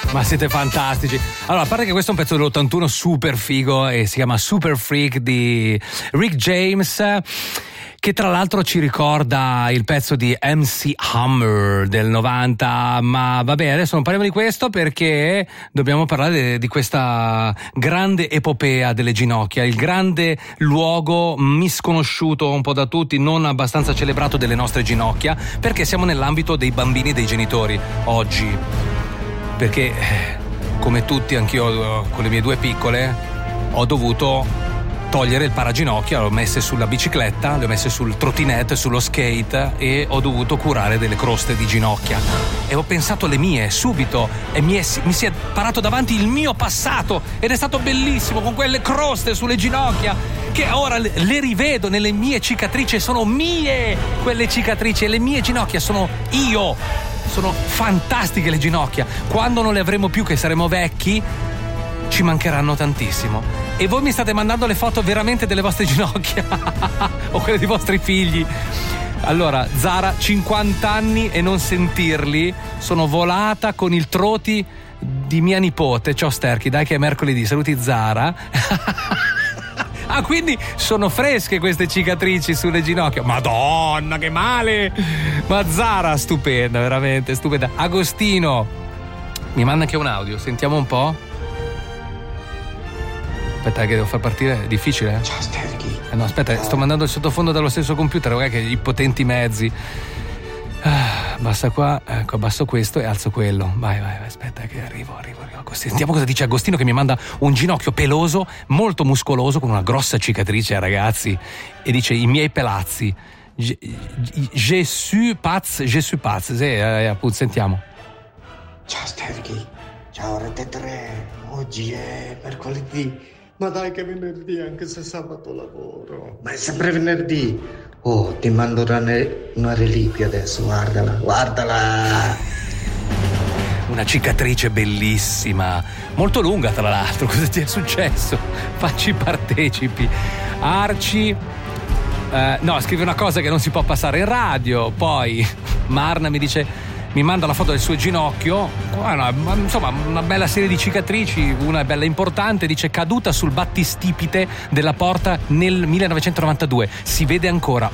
Ma siete fantastici. Allora, a parte che questo è un pezzo dell'81 super figo e si chiama Super Freak di Rick James, che tra l'altro ci ricorda il pezzo di MC Hammer del 90, ma vabbè, adesso non parliamo di questo perché dobbiamo parlare di questa grande epopea delle ginocchia, il grande luogo misconosciuto un po' da tutti, non abbastanza celebrato delle nostre ginocchia, perché siamo nell'ambito dei bambini e dei genitori oggi, perché come tutti anch'io con le mie due piccole ho dovuto togliere il paraginocchia, l'ho messe sulla bicicletta, le ho messe sul trottinette, sullo skate e ho dovuto curare delle croste di ginocchia e ho pensato alle mie subito e mi si è parato davanti il mio passato ed è stato bellissimo, con quelle croste sulle ginocchia che ora le rivedo nelle mie cicatrici, sono mie quelle cicatrici e le mie ginocchia sono io, sono fantastiche le ginocchia. Quando non le avremo più, che saremo vecchi, ci mancheranno tantissimo. E voi mi state mandando le foto veramente delle vostre ginocchia o quelle dei vostri figli. Allora, Zara, 50 anni e non sentirli, sono volata con il troti di mia nipote. Ciao Sterchi, dai che è mercoledì, saluti Zara. Ah, quindi sono fresche queste cicatrici sulle ginocchia. Madonna, che male! Ma Zara, stupenda, veramente stupenda. Agostino mi manda anche un audio, sentiamo un po'. Aspetta che devo far partire, è difficile? Ciao Sterchi. No, aspetta, sto mandando il sottofondo dallo stesso computer, guarda che i potenti mezzi. Basta qua, ecco, abbasso questo e alzo quello. Vai, aspetta che arrivo. Sentiamo cosa dice Agostino, che mi manda un ginocchio peloso, molto muscoloso, con una grossa cicatrice, ragazzi. E dice: i miei pelazzi. Je suis paz. Sì, appunto, sentiamo. Ciao Sterchi. Ciao Rete 3. Oggi è mercoledì. Ma dai che venerdì, anche se sabato lavoro. Ma è sempre venerdì. Oh, ti mando una reliquia adesso, guardala. Una cicatrice bellissima, molto lunga tra l'altro. Cosa ti è successo? Facci partecipi. Arci no, scrive una cosa che non si può passare in radio. Poi Marna mi manda la foto del suo ginocchio, insomma una bella serie di cicatrici, una è bella importante, dice: caduta sul battistipite della porta nel 1992, si vede ancora,